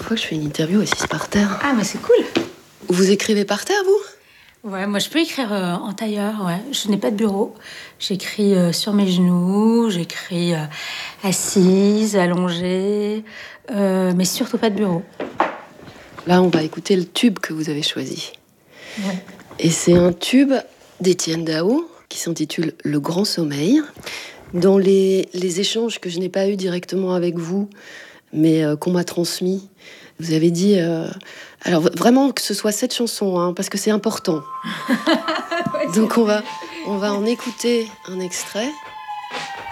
fois que je fais une interview assise par terre. Ah, mais c'est cool. Vous écrivez par terre, vous ? Ouais, moi je peux écrire en tailleur, ouais. Je n'ai pas de bureau. J'écris sur mes genoux, j'écris assise, allongée, mais surtout pas de bureau. Là, on va écouter le tube que vous avez choisi. Ouais. Et c'est un tube d'Étienne Dao qui s'intitule Le Grand Sommeil. Dans les échanges que je n'ai pas eus directement avec vous, mais qu'on m'a transmis, vous avez dit... alors vraiment que ce soit cette chanson, hein, parce que c'est important. Ouais, Donc on va en écouter un extrait.